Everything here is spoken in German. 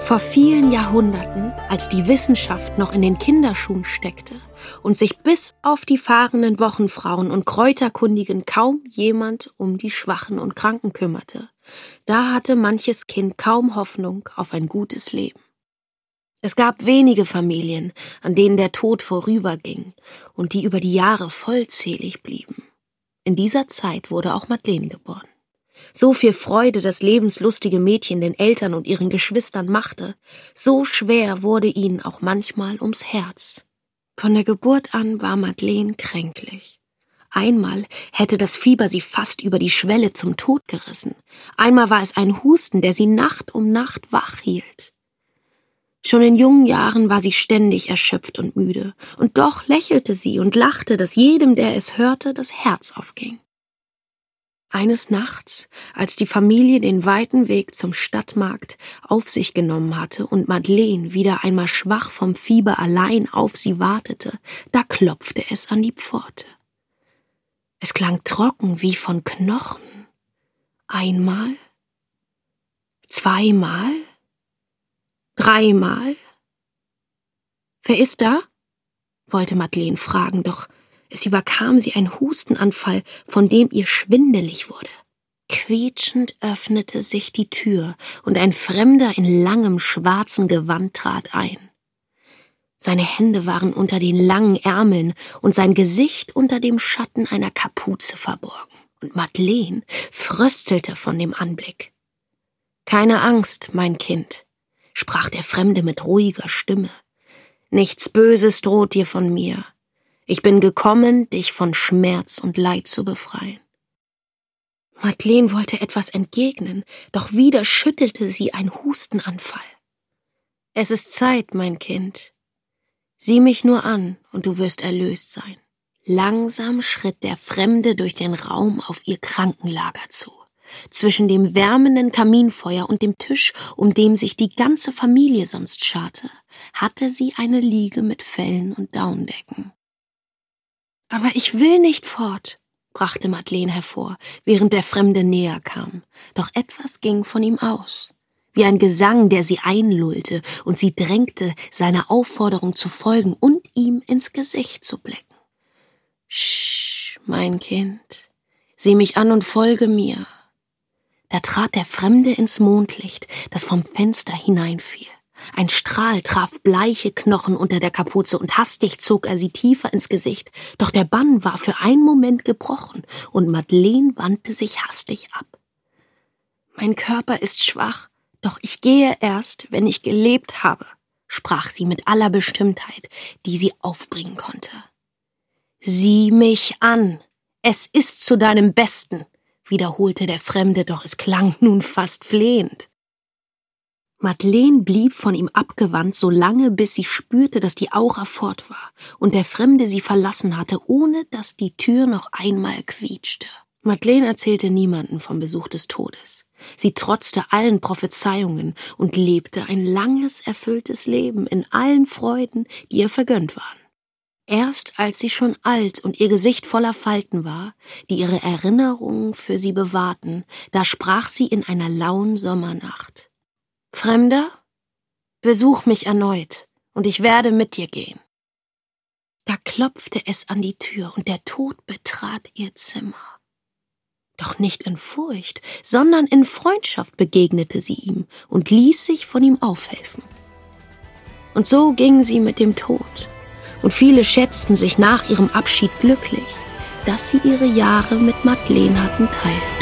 Vor vielen Jahrhunderten, als die Wissenschaft noch in den Kinderschuhen steckte und sich bis auf die fahrenden Wochenfrauen und Kräuterkundigen kaum jemand um die Schwachen und Kranken kümmerte, da hatte manches Kind kaum Hoffnung auf ein gutes Leben. Es gab wenige Familien, an denen der Tod vorüberging und die über die Jahre vollzählig blieben. In dieser Zeit wurde auch Madeleine geboren. So viel Freude das lebenslustige Mädchen den Eltern und ihren Geschwistern machte, so schwer wurde ihnen auch manchmal ums Herz. Von der Geburt an war Madeleine kränklich. Einmal hätte das Fieber sie fast über die Schwelle zum Tod gerissen. Einmal war es ein Husten, der sie Nacht um Nacht wach hielt. Schon in jungen Jahren war sie ständig erschöpft und müde, und doch lächelte sie und lachte, dass jedem, der es hörte, das Herz aufging. Eines Nachts, als die Familie den weiten Weg zum Stadtmarkt auf sich genommen hatte und Madeleine wieder einmal schwach vom Fieber allein auf sie wartete, da klopfte es an die Pforte. Es klang trocken wie von Knochen. Einmal, zweimal, dreimal. »Wer ist da?« wollte Madeleine fragen, doch es überkam sie ein Hustenanfall, von dem ihr schwindelig wurde. Quietschend öffnete sich die Tür, und ein Fremder in langem schwarzen Gewand trat ein. Seine Hände waren unter den langen Ärmeln und sein Gesicht unter dem Schatten einer Kapuze verborgen, und Madeleine fröstelte von dem Anblick. »Keine Angst, mein Kind«, sprach der Fremde mit ruhiger Stimme. »Nichts Böses droht dir von mir. Ich bin gekommen, dich von Schmerz und Leid zu befreien.« Madeleine wollte etwas entgegnen, doch wieder schüttelte sie ein Hustenanfall. »Es ist Zeit, mein Kind. Sieh mich nur an, und du wirst erlöst sein.« Langsam schritt der Fremde durch den Raum auf ihr Krankenlager zu. Zwischen dem wärmenden Kaminfeuer und dem Tisch, um den sich die ganze Familie sonst scharte, hatte sie eine Liege mit Fellen und Daunendecken. »Aber ich will nicht fort«, brachte Madeleine hervor, während der Fremde näher kam. Doch etwas ging von ihm aus, wie ein Gesang, der sie einlullte, und sie drängte, seiner Aufforderung zu folgen und ihm ins Gesicht zu blicken. »Sch, mein Kind, sieh mich an und folge mir.« Da trat der Fremde ins Mondlicht, das vom Fenster hineinfiel. Ein Strahl traf bleiche Knochen unter der Kapuze, und hastig zog er sie tiefer ins Gesicht. Doch der Bann war für einen Moment gebrochen, und Madeleine wandte sich hastig ab. »Mein Körper ist schwach, doch ich gehe erst, wenn ich gelebt habe«, sprach sie mit aller Bestimmtheit, die sie aufbringen konnte. »Sieh mich an, es ist zu deinem Besten«, wiederholte der Fremde, doch es klang nun fast flehend. Madeleine blieb von ihm abgewandt, so lange, bis sie spürte, dass die Aura fort war und der Fremde sie verlassen hatte, ohne dass die Tür noch einmal quietschte. Madeleine erzählte niemandem vom Besuch des Todes. Sie trotzte allen Prophezeiungen und lebte ein langes, erfülltes Leben in allen Freuden, die ihr vergönnt waren. Erst als sie schon alt und ihr Gesicht voller Falten war, die ihre Erinnerungen für sie bewahrten, da sprach sie in einer lauen Sommernacht: »Fremder, besuch mich erneut, und ich werde mit dir gehen.« Da klopfte es an die Tür, und der Tod betrat ihr Zimmer. Doch nicht in Furcht, sondern in Freundschaft begegnete sie ihm und ließ sich von ihm aufhelfen. Und so ging sie mit dem Tod, und viele schätzten sich nach ihrem Abschied glücklich, dass sie ihre Jahre mit Madeleine hatten teilen.